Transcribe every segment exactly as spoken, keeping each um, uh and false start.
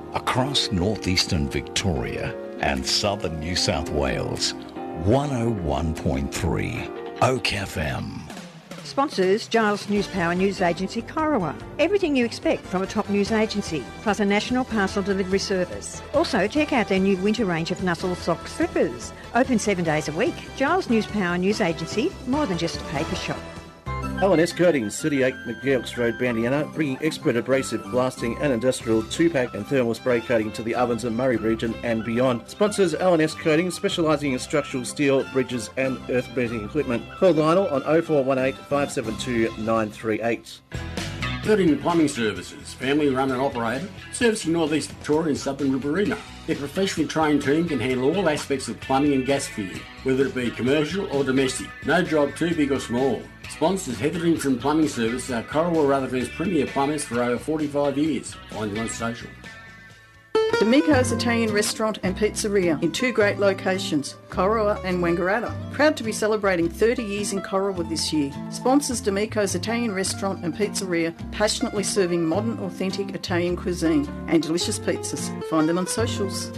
Across northeastern Victoria and southern New South Wales, one oh one point three Oak F M. Sponsors Giles News Power News Agency Corowa. Everything you expect from a top news agency, plus a national parcel delivery service. Also, check out their new winter range of Nussel sock slippers. Open seven days a week. Giles News Power News Agency, more than just a paper shop. L and S Coatings, City eight McGeochs Road, Bandiana, bringing expert abrasive blasting and industrial two-pack and thermal spray coating to the Ovens and Murray region and beyond. Sponsors L and S Coatings, specialising in structural steel, bridges and earth-beating equipment. Call Lionel on oh four one eight, five seven two, nine three eight. Curtin Plumbing Services, family run and operated, servicing North East Victoria and Southern Riverina. Their professionally trained team can handle all aspects of plumbing and gas fitting, whether it be commercial or domestic. No job too big or small. Sponsors Hetherington Plumbing Service are Corowa Rutherford's premier plumbers for over forty-five years. Find them on social. D'Amico's Italian Restaurant and Pizzeria in two great locations, Corowa and Wangaratta. Proud to be celebrating thirty years in Corowa this year. Sponsors D'Amico's Italian Restaurant and Pizzeria, passionately serving modern, authentic Italian cuisine and delicious pizzas. Find them on socials.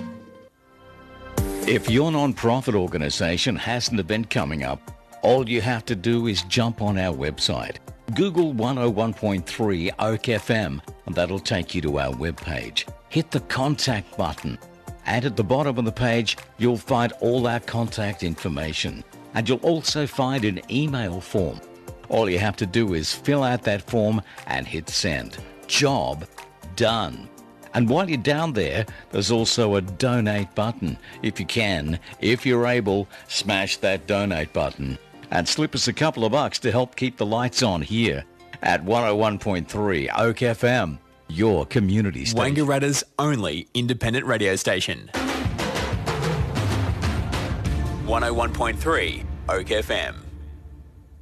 If your non-profit organisation has an event coming up, all you have to do is jump on our website. Google one oh one point three Oak F M and that'll take you to our webpage. Hit the contact button and at the bottom of the page you'll find all our contact information and you'll also find an email form. All you have to do is fill out that form and hit send. Job done. And while you're down there, there's also a donate button. If you can, if you're able, smash that donate button and slip us a couple of bucks to help keep the lights on here at one oh one point three Oak F M, your community station. Wangaratta's only independent radio station. one oh one point three Oak F M.